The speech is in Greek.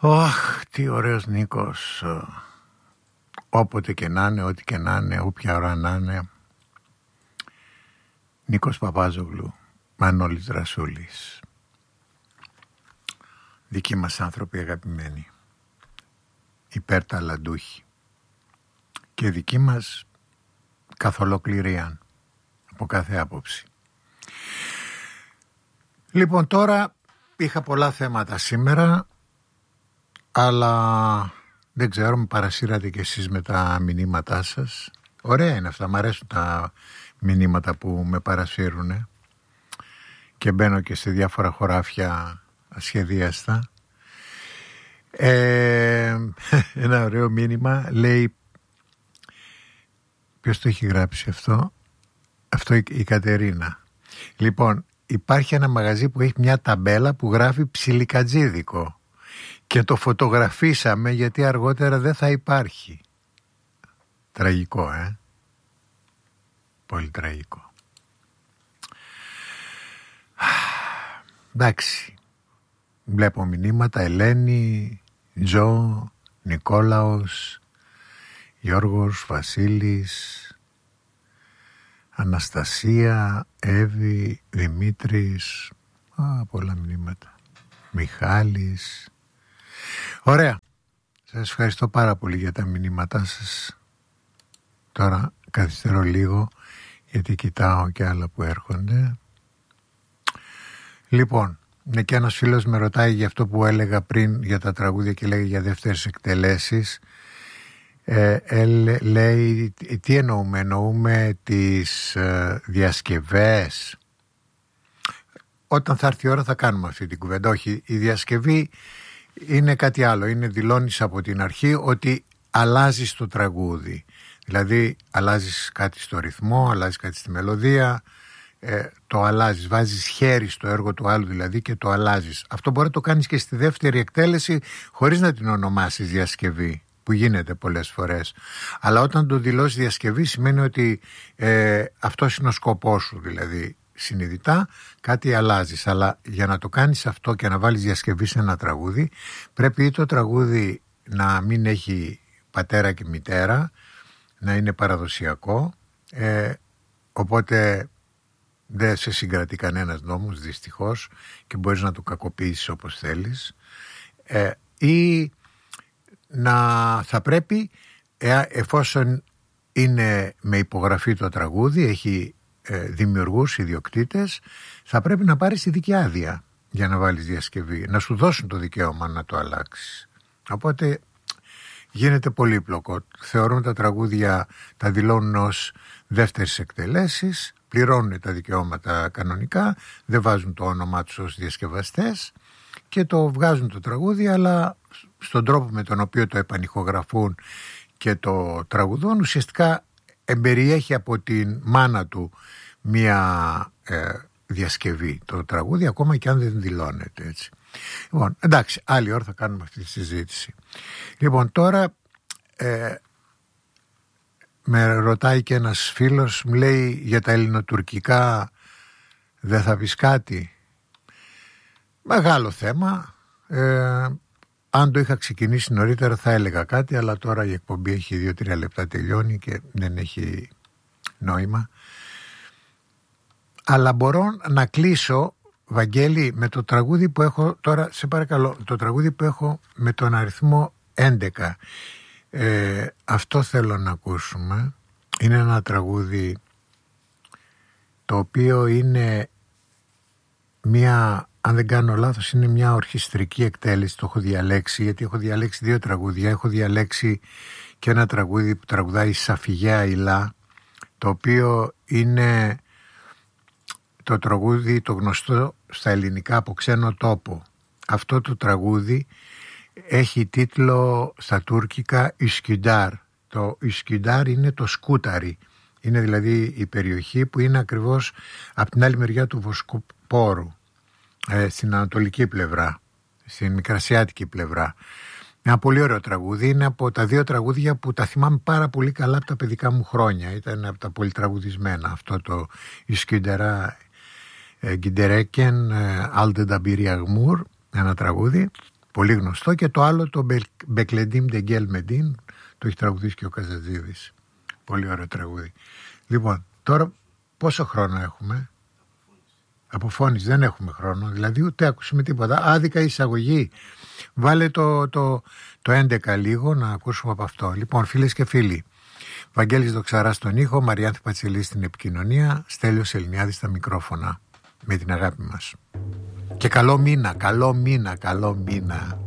Αχ, τι ωραίος Νίκος. Όποτε και να είναι, ό,τι και να είναι, όποια ώρα να είναι. Νίκος Παπάζογλου, Μανώλης Δρασούλης. Δικοί μας άνθρωποι αγαπημένοι. Υπερταλαντούχοι. Και δικοί μας καθ' ολοκληρία, από κάθε άποψη. Λοιπόν, τώρα είχα πολλά θέματα σήμερα, αλλά δεν ξέρω, με παρασύρατε κι εσείς με τα μηνύματά σας. Ωραία είναι αυτά, μου αρέσουν τα μηνύματα που με παρασύρουν και μπαίνω και σε διάφορα χωράφια ασχεδίαστα. Ένα ωραίο μήνυμα λέει, ποιος το έχει γράψει αυτό? Αυτό η Κατερίνα. Λοιπόν, υπάρχει ένα μαγαζί που έχει μια ταμπέλα που γράφει ψιλικατζίδικο και το φωτογραφίσαμε γιατί αργότερα δεν θα υπάρχει. Τραγικό, πολύ τραγικό. Εντάξει, βλέπω μηνύματα. Ελένη, Τζο, Νικόλαος, Γιώργος, Βασίλης, Αναστασία, Εύη, Δημήτρης, πολλά μηνύματα. Μιχάλης. Ωραία. Σας ευχαριστώ πάρα πολύ για τα μηνύματά σας. Τώρα καθυστερώ λίγο γιατί κοιτάω και άλλα που έρχονται. Λοιπόν, είναι και ένας φίλος με ρωτάει για αυτό που έλεγα πριν για τα τραγούδια και λέγει για δεύτερες εκτελέσεις. Λέει, τι εννοούμε? Εννοούμε τις διασκευές. Όταν θα έρθει η ώρα θα κάνουμε αυτή την κουβέντα. Όχι, η διασκευή είναι κάτι άλλο. Είναι δηλώνεις από την αρχή ότι αλλάζεις το τραγούδι. Δηλαδή αλλάζεις κάτι στο ρυθμό, αλλάζεις κάτι στη μελωδία, το αλλάζεις, βάζεις χέρι στο έργο του άλλου δηλαδή και το αλλάζεις. Αυτό μπορεί να το κάνεις και στη δεύτερη εκτέλεση χωρίς να την ονομάσεις διασκευή, που γίνεται πολλές φορές. Αλλά όταν το δηλώσεις διασκευή σημαίνει ότι αυτός είναι ο σκοπός σου, δηλαδή συνειδητά κάτι αλλάζεις. Αλλά για να το κάνεις αυτό και να βάλεις διασκευή σε ένα τραγούδι, πρέπει ή το τραγούδι να μην έχει πατέρα και μητέρα, να είναι παραδοσιακό, οπότε δεν σε συγκρατεί κανένας νόμος δυστυχώς και μπορείς να το κακοποιήσεις όπως θέλεις, ή θα πρέπει, εφόσον είναι με υπογραφή το τραγούδι, έχει δημιουργούς, ιδιοκτήτες, θα πρέπει να πάρεις ειδική άδεια για να βάλεις διασκευή, να σου δώσουν το δικαίωμα να το αλλάξεις. Οπότε γίνεται πολύπλοκο. Θεωρούν τα τραγούδια, τα δηλώνουν ως δεύτερες εκτελέσεις, πληρώνουν τα δικαιώματα κανονικά, δεν βάζουν το όνομά τους ως διασκευαστές και το βγάζουν το τραγούδι, αλλά στον τρόπο με τον οποίο το επανηχογραφούν και το τραγουδούν, ουσιαστικά εμπεριέχει από την μάνα του μία διασκευή το τραγούδι, ακόμα και αν δεν δηλώνεται έτσι. Λοιπόν, εντάξει, άλλη ώρα θα κάνουμε αυτή τη συζήτηση. Λοιπόν, τώρα με ρωτάει και ένας φίλος, μου λέει για τα ελληνοτουρκικά δεν θα πεις κάτι? Μεγάλο θέμα. Αν το είχα ξεκινήσει νωρίτερα θα έλεγα κάτι, αλλά τώρα η εκπομπή έχει 2-3 λεπτά, τελειώνει και δεν έχει νόημα. Αλλά μπορώ να κλείσω, Βαγγέλη, με το τραγούδι που έχω τώρα, σε παρακαλώ, το τραγούδι που έχω με τον αριθμό 11. Αυτό θέλω να ακούσουμε. Είναι ένα τραγούδι το οποίο είναι αν δεν κάνω λάθος, είναι μια ορχιστρική εκτέλεση. Το έχω διαλέξει γιατί έχω διαλέξει 2 τραγούδια. Έχω διαλέξει και ένα τραγούδι που τραγουδάει η Σαφιγέα Ηλά, το οποίο είναι το τραγούδι το γνωστό στα ελληνικά από ξένο τόπο. Αυτό το τραγούδι έχει τίτλο στα τουρκικά Ισκιντάρ. Το Ισκιντάρ είναι το σκούταρι. Είναι δηλαδή η περιοχή που είναι ακριβώς από την άλλη μεριά του Βοσκοπόρου, στην ανατολική πλευρά, στην μικρασιάτικη πλευρά. Ένα πολύ ωραίο τραγούδι. Είναι από τα 2 τραγούδια που τα θυμάμαι πάρα πολύ καλά από τα παιδικά μου χρόνια. Ήταν από τα πολυτραγουδισμένα. Αυτό το Ισκινταρά Γκιντερέκεν Άλτε Νταμπίρια Γμούρ, ένα τραγούδι. πολύ γνωστό, και το άλλο το Μπεκλεντίμ Ντεγγέλ Μεντίν, το έχει τραγουδήσει και ο Καζατζίδης. Πολύ ωραίο τραγούδι. Λοιπόν, τώρα πόσο χρόνο έχουμε? Αποφώνηση, δεν έχουμε χρόνο, δηλαδή ούτε ακούσουμε τίποτα. Άδικα εισαγωγή. Βάλε το 11 λίγο να ακούσουμε από αυτό. Λοιπόν, φίλες και φίλοι, Βαγγέλης Δοξαράς στον ήχο, Μαριάνθη Πατσελή στην επικοινωνία, Στέλιος Ελληνιάδης στα μικρόφωνα, με την αγάπη μας. Και καλό μήνα, καλό μήνα, καλό μήνα.